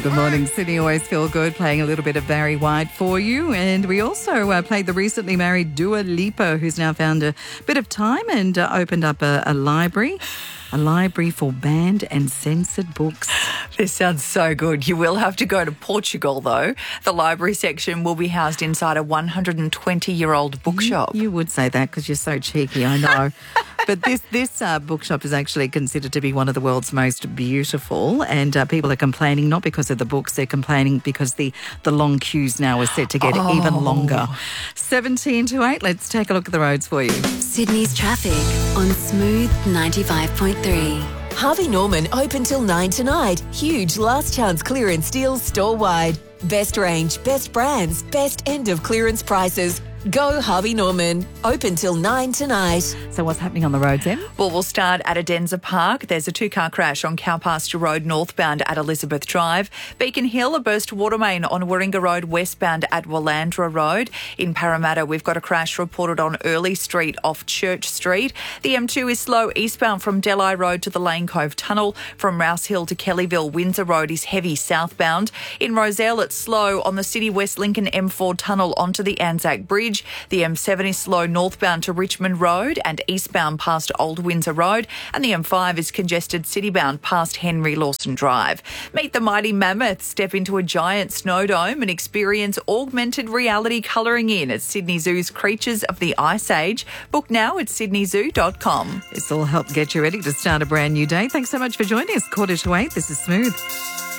Good morning, Sydney. Always feel good playing a little bit of Barry White for you. And we also played the recently married Dua Lipa, who's now found a bit of time and opened up a library. A library for banned and censored books. This sounds so good. You will have to go to Portugal, though. The library section will be housed inside a 120-year-old bookshop. You would say that because you're so cheeky, I know. But this bookshop is actually considered to be one of the world's most beautiful, and people are complaining not because of the books, they're complaining because the long queues now are set to get even longer. 17 to 8, let's take a look at the roads for you. Sydney's traffic on Smooth 95.3. Harvey Norman open till 9 tonight. Huge last chance clearance deals store-wide. Best range, best brands, best end of clearance prices. Go Harvey Norman. Open till 9 tonight. So what's happening on the roads, Em? Well, we'll start at Adenza Park. There's a two-car crash on Cowpasture Road northbound at Elizabeth Drive. Beacon Hill, a burst water main on Warringah Road westbound at Willandra Road. In Parramatta, we've got a crash reported on Early Street off Church Street. The M2 is slow eastbound from Delhi Road to the Lane Cove Tunnel. From Rouse Hill to Kellyville, Windsor Road is heavy southbound. In Rozelle, it's slow on the City West Lincoln M4 Tunnel onto the Anzac Bridge. The M7 is slow northbound to Richmond Road and eastbound past Old Windsor Road, and the M5 is congested citybound past Henry Lawson Drive. Meet the mighty mammoth, step into a giant snow dome and experience augmented reality colouring in at Sydney Zoo's Creatures of the Ice Age. Book now at sydneyzoo.com. This will help get you ready to start a brand new day. Thanks so much for joining us. 7:45, this is Smooth.